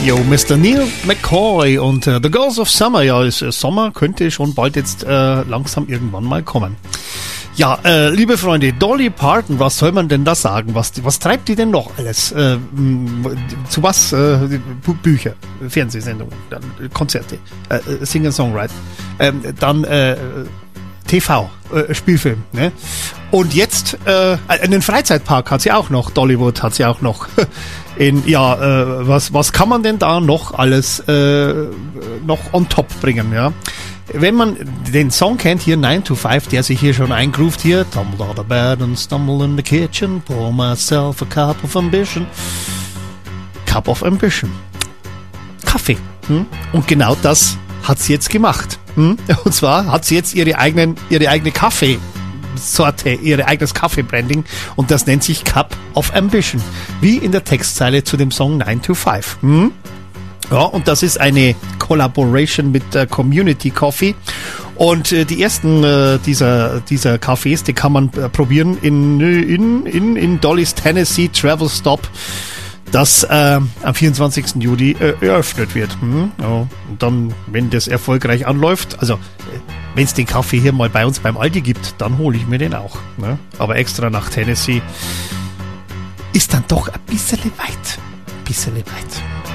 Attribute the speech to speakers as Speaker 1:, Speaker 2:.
Speaker 1: Yo, Mr. Neil McCoy und The Girls of Summer. Ja, Sommer könnte schon bald jetzt langsam irgendwann mal kommen. Ja, liebe Freunde, Dolly Parton, was soll man denn da sagen? Was treibt die denn noch alles? Zu was? Bücher, Fernsehsendungen, dann Konzerte, Singer-Songwriter, dann TV, Spielfilm, ne? Und jetzt einen Freizeitpark hat sie auch noch, Dollywood hat sie auch noch. Was kann man denn da noch alles noch on top bringen, ja? Wenn man den Song kennt, hier 9 to 5, der sich hier schon eingroovt, hier tumble out of bed and stumble in the kitchen, pour myself a cup of ambition. Cup of ambition. Kaffee. Und genau das hat sie jetzt gemacht. Und zwar hat sie jetzt ihre eigene Kaffeesorte, ihr eigenes Kaffeebranding, und das nennt sich Cup of Ambition, wie in der Textzeile zu dem Song 9 to 5. Ja, und das ist eine Collaboration mit der Community Coffee, und die ersten dieser Cafés, die kann man probieren in Dollys Tennessee Travel Stop, das am 24. Juli eröffnet wird. Ja, und dann, wenn das erfolgreich anläuft, also wenn es den Kaffee hier mal bei uns beim Aldi gibt, dann hole ich mir den auch. Ne? Aber extra nach Tennessee ist dann doch ein bisschen weit.